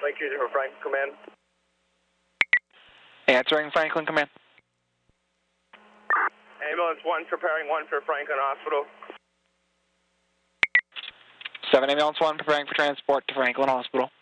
Lake user for Franklin Command. Answering Franklin Command. Ambulance 1 preparing 1 for Franklin Hospital. 7 Ambulance 1 preparing for transport to Franklin Hospital.